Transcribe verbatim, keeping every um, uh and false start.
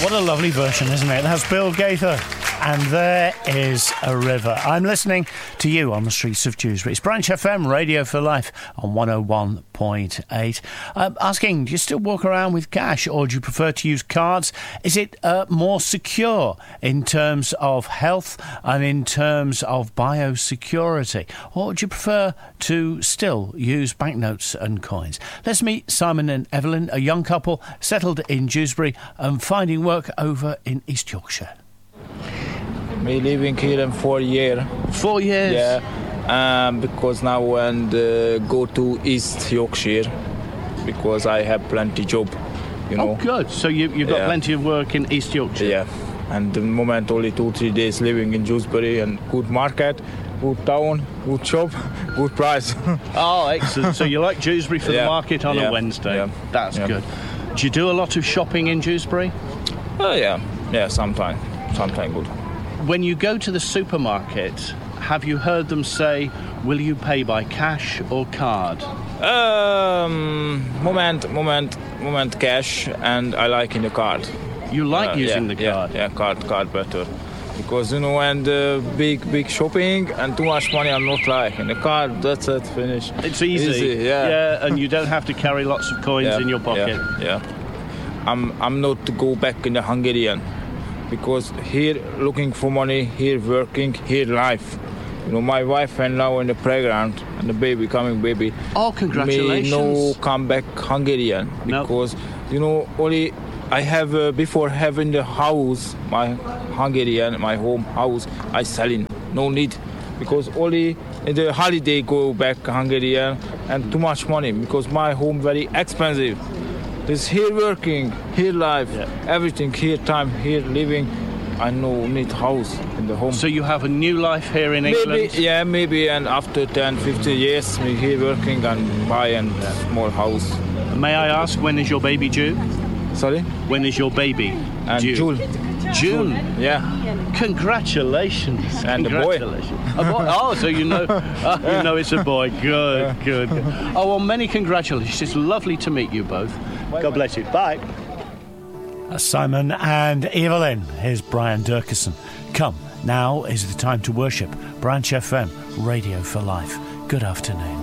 What a lovely version, isn't it? That's Bill Gaither. And there is a river. I'm listening to you on the streets of Dewsbury. It's Branch F M, Radio for Life on one oh one point eight. Um, asking, do you still walk around with cash or do you prefer to use cards? Is it uh, more secure in terms of health and in terms of biosecurity? Or do you prefer to still use banknotes and coins? Let's meet Simon and Evelyn, a young couple settled in Dewsbury and finding work over in East Yorkshire. Me living here in four years. Four years? Yeah, um, because now and uh, go to East Yorkshire because I have plenty job, you know. Oh, good. So you, you've got yeah. plenty of work in East Yorkshire? Yeah, and the moment only two, three days living in Dewsbury and good market, good town, good shop, good price. Oh, excellent. So you like Dewsbury for yeah. the market on yeah. a Wednesday? Yeah. That's yeah. good. Do you do a lot of shopping in Dewsbury? Oh, yeah, yeah, sometime, sometime good. When you go to the supermarket, have you heard them say, will you pay by cash or card? Um, moment, moment, moment cash, and I like in the card. You like uh, using yeah, the card? Yeah, yeah, card, card better. Because, you know, and uh, big, big shopping and too much money I'm not like. In the card, that's it, finish. It's easy. Easy, yeah. Yeah, and you don't have to carry lots of coins yeah, in your pocket. Yeah, yeah. I'm, I'm not to go back in the Hungarian. Because here looking for money, here working, here life. You know, my wife and now in the playground and the baby coming baby. Oh, congratulations! Me no come back Hungarian because nope. you know only I have uh, before having the house, my Hungarian, my home house, I selling. No need because only in the holiday go back Hungarian and too much money because my home very expensive. This here working, here life, yeah. everything here time, here living. I no need house in the home. So you have a new life here in maybe, England? Yeah, maybe. And after ten, fifteen years, me here working and buy a small house. May I ask, when is your baby due? Sorry? When is your baby and due? June. June? June. Yeah. Congratulations. And Congratulations. a boy. a boy. Oh, so you know oh, you know it's a boy. Good, good, good. Oh, well, many congratulations. It's lovely to meet you both. God bless you. Bye. Simon and Evelyn. Here's Brian Durkison. Come, now is the time to worship. Branch F M, Radio for Life. Good afternoon.